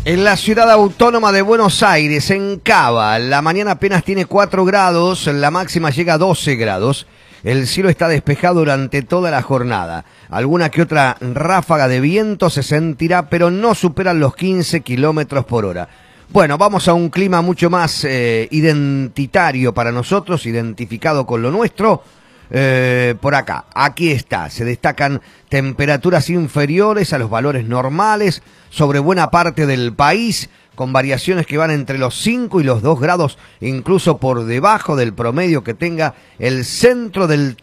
En la ciudad autónoma de Buenos Aires, en Cava, la mañana apenas tiene 4 grados, la máxima llega a 12 grados. El cielo está despejado durante toda la jornada. Alguna que otra ráfaga de viento se sentirá, pero no superan los 15 kilómetros por hora. Bueno, vamos a un clima mucho más identitario para nosotros, identificado con lo nuestro. Por acá, aquí está, se destacan temperaturas inferiores a los valores normales sobre buena parte del país, con variaciones que van entre los 5 y los 2 grados, incluso por debajo del promedio que tenga el centro del